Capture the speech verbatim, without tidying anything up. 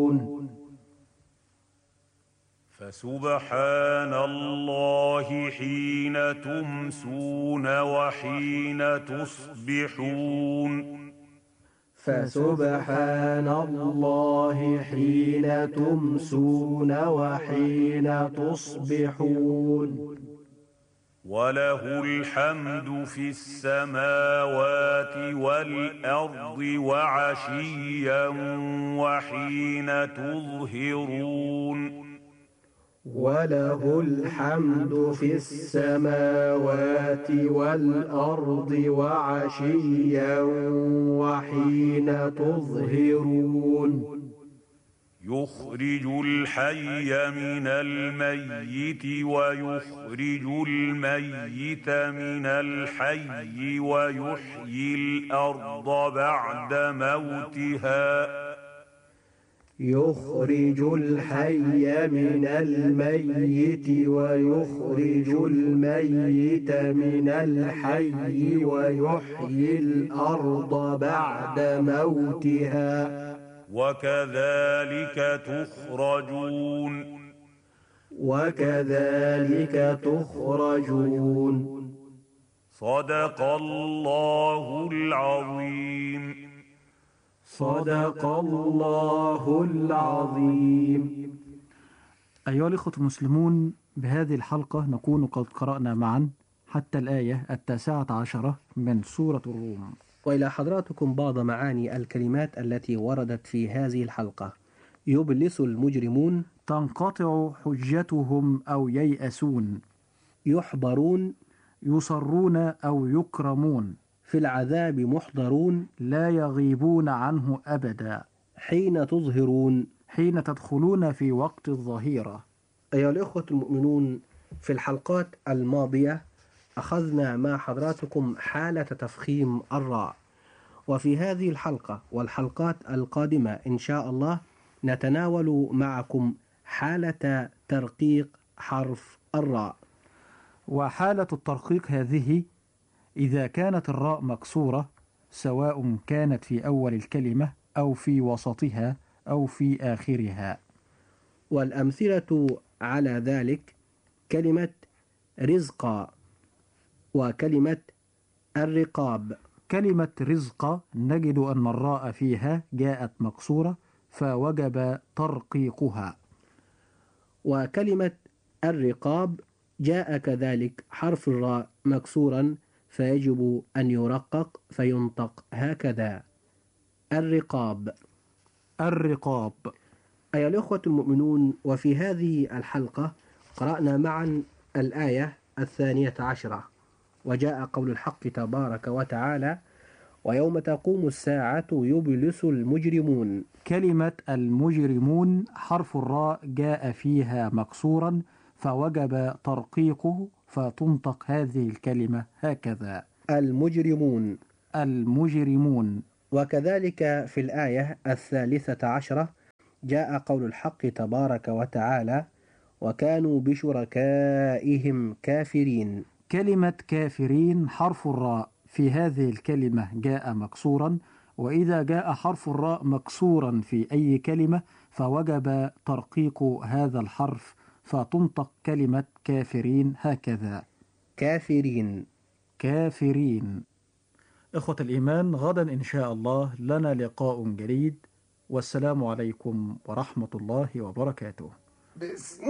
فسبحان الله حين تمسون وحين تصبحون فسبحان الله حين تمسون وحين تصبحون وله الحمد في السماوات والأرض وعشيا وحين تظهرون وله الحمد في السماوات والأرض وعشيا وحين تظهرون يخرج الحي من الميت ويخرج الميت من الحي ويحيي الأرض بعد موتها يخرج الحي من الميت ويخرج الميت من الحي ويحيي الأرض بعد موتها وكذلك تخرجون وكذلك تخرجون صدق الله العظيم. صدق الله العظيم. أيها الإخوة المسلمون، بهذه الحلقة نكون قد قرأنا معا حتى الآية التاسعة عشرة من سورة الروم. وإلى حضراتكم بعض معاني الكلمات التي وردت في هذه الحلقة. يبلس المجرمون، تنقطع حجتهم أو ييأسون، يحضرون، يصرون أو يكرمون، في العذاب محضرون، لا يغيبون عنه أبدا، حين تظهرون، حين تدخلون في وقت الظهيرة. أيها الإخوة المؤمنون، في الحلقات الماضية أخذنا مع حضراتكم حالة تفخيم الراء، وفي هذه الحلقة والحلقات القادمة إن شاء الله نتناول معكم حالة ترقيق حرف الراء. وحالة الترقيق هذه إذا كانت الراء مكسورة، سواء كانت في أول الكلمة أو في وسطها أو في آخرها. والأمثلة على ذلك كلمة رزقا وكلمة الرقاب. كلمة رزق نجد أن الراء فيها جاءت مكسورة فوجب ترقيقها، وكلمة الرقاب جاء كذلك حرف الراء مكسورا فيجب أن يرقق فينطق هكذا: الرقاب. الرقاب. أيها الأخوة المؤمنون، وفي هذه الحلقة قرأنا معا الآية الثانية عشرة، وجاء قول الحق تبارك وتعالى: ويوم تقوم الساعة يبلس المجرمون. كلمة المجرمون حرف الراء جاء فيها مكسورا فوجب ترقيقه فتنطق هذه الكلمة هكذا: المجرمون. المجرمون. وكذلك في الآية الثالثة عشرة جاء قول الحق تبارك وتعالى: وكانوا بشركائهم كافرين. كلمة كافرين حرف الراء في هذه الكلمة جاء مكسورا، وإذا جاء حرف الراء مكسورا في أي كلمة فوجب ترقيق هذا الحرف فتنطق كلمة كافرين هكذا: كافرين. كافرين. إخوة الإيمان، غدا إن شاء الله لنا لقاء جديد، والسلام عليكم ورحمة الله وبركاته. بسم